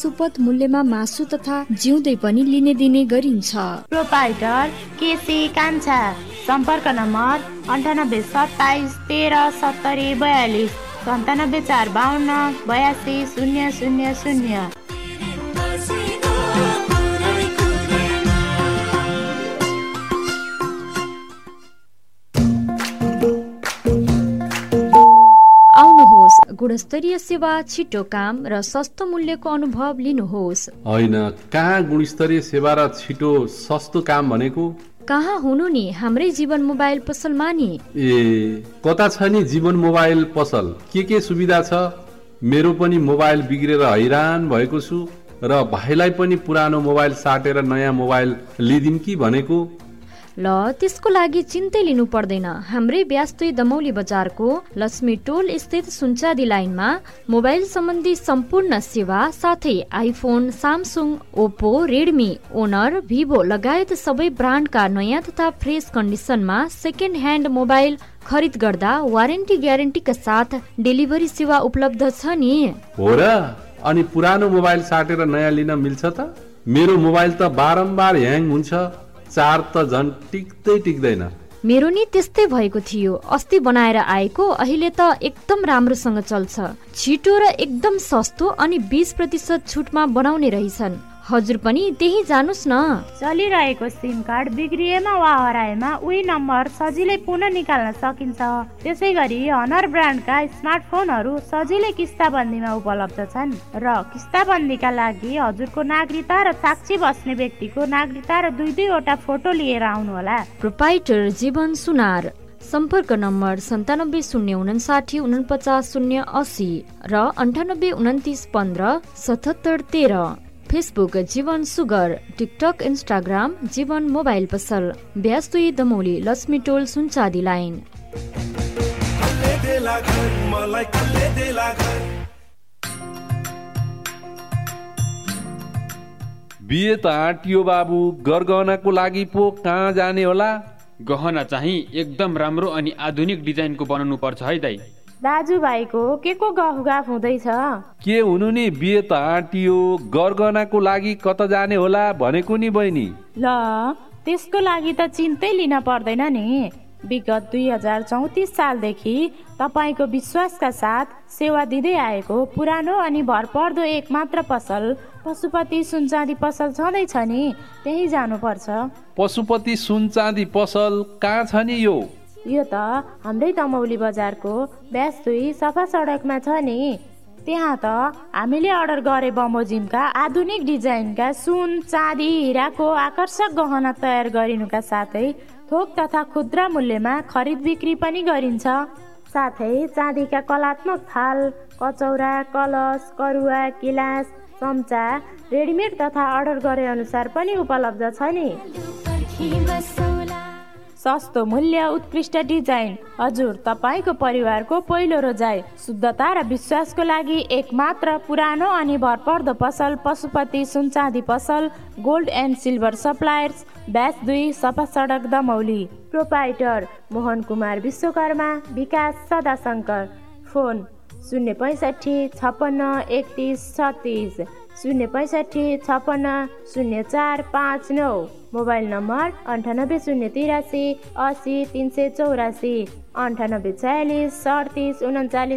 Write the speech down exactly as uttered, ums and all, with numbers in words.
सुपथ मूल्यमा मासु तथा जिउँदै पनि लिने दिने गरिन्छ। प्रोपाइटर केसी कान्छा, सम्पर्क नम्बर अन्ठानब्बे सत्ताइस तेह्र सत्तरी बयालिस सन्तानब्बे चार बाहन्न बयासी शून्य शून्य शून्य। आउनुहोस्, गुणस्तरीय सेवा, छिटो काम र सस्तो मूल्यको अनुभव लिनुहोस्। होइन, कहाँ गुणस्तरीय सेवा र छिटो सस्तो काम भनेको? कहाँ हुनु नि, हाम्रै जीवन मोबाइल पसलमा नि। ए कता छ नि जीवन मोबाइल पसल? के के सुविधा छ? मेरो पनि मोबाइल बिग्रेर हैरान भएको छु र भाइलाई पनि पुरानो मोबाइल साटेर नयाँ मोबाइल लिदिम कि भनेको। ल त्यसको लागि चिन्तै लिनु पर्दैन। हाम्रै ब्यास्तै दमौली बजारको लक्ष्मी टोल स्थित सुनचादी लाइनमा मोबाइल सम्बन्धी सम्पूर्ण सेवा साथै iPhone, Samsung, Oppo, Redmi, owner, Vivo लगायत सबै ब्रान्डका नयाँ तथा फ्रेस कन्डिसनमा सेकेन्ड ह्यान्ड मोबाइल खरिद गर्दा वारेन्टी ग्यारेन्टीका साथ डेलिभरी सेवा उपलब्ध छ नि। हो र? अनि पुरानो मोबाइल साटेर नयाँ लिन मिल्छ त? मेरो मोबाइल त बारम्बार ह्याङ हुन्छ, चार्ज त झन् टिक्दै टिक्दैन। मेरो नि त्यस्तै भएको थियो। अस्ति बनाएर आएको, अहिले त एकदम राम्रोसँग चल्छ। छिटो र एकदम सस्तो अनि बीस प्रतिशत छुटमा बनाउने रहेछन्। हजुर पनि त्यही जानुस् न। चलिरहेको सिम कार्ड बिग्रिएमा वा हराएमा उही नम्बर सजिलै पुनः निकाल्न सकिन्छ। त्यसै गरी हनर ब्रान्डका स्मार्टफोनहरू सजिलै किस्ताबन्दीमा उपलब्ध छन् र किस्ताबन्दीका लागि हजुरको नागरिकता र साक्षी बस्ने व्यक्तिको नागरिकता र दुई दुईवटा फोटो लिएर आउनुहोला। प्रोपाइटर जीवन सुनार, सम्पर्क नम्बर सन्तानब्बे शून्य उनासाठी उनपचास शून्य असी र अन्ठानब्बे उन्तिस पन्ध्र सतहत्तर तेह्र। फेसबुक जीवन सुगर, टिकटक, इन्स्टाग्राम जीवन मोबाइल पसल, ब्यास्तुई दमौली, लक्ष्मी टोल, सुनचादी लाइन। बिहे त आँटियो बाबु, गरगहनाको लागि पो कहाँ जाने होला? गहना चाहिँ एकदम राम्रो अनि आधुनिक डिजाइनको बनाउनु पर्छ है दाइ। दाजुभाइको के को गफ गफ हुँदैछ? के हुनु नि, बिहे त आँटियो, गरगहनाको लागि कता जाने होला भनेको नि बहिनी। ल त्यसको लागि त चिन्तै लिन पर्दैन नि। विगत दुई हजार चौतिस सालदेखि तपाईँको विश्वासका साथ सेवा दिँदै आएको पुरानो अनि भरपर्दो एक मात्र पसल पशुपति सुनचाँदी पसल छँदैछ नि, त्यही जानुपर्छ। पशुपति सुनचाँदी पसल कहाँ छ नि यो? यो त हाम्रै दमौली बजारको ब्यास्तुई सफा सडकमा छ नि। त्यहाँ त हामीले अर्डर गरे बमोजिमका आधुनिक डिजाइनका सुन, चाँदी, हिराको आकर्षक गहना तयार गरिनुका साथै थोक तथा खुद्रा मूल्यमा खरिद बिक्री पनि गरिन्छ। साथै चाँदीका कलात्मक थाल, कचौरा, कलश, करुवा, गिलास, चम्चा रेडिमेड तथा अर्डर गरे अनुसार पनि उपलब्ध छ नि। सस्तो मूल्य, उत्कृष्ट डिजाइन, हजुर तपाईँको परिवारको पहिलो रोजाइ, शुद्धता र विश्वासको लागि एक मात्र पुरानो अनि भरपर्दो पसल पशुपति सुनचाँदी पसल, gold and silver suppliers, bash दुई, सफा सडक दमौली। प्रोपाइटर मोहन कुमार विश्वकर्मा, विकास सदाशङ्कर। फोन शून्य पैँसठी छप्पन्न एकतिस छत्तिस, शून्य पैँसठी छप्पन्न शून्य चार पाँच नौ। मोबाइल नम्बर अन्ठानब्बे शून्य तिरासी असी तिन सय चौरासी, अन्ठानब्बे छयालिस अडतिस उन्चालिस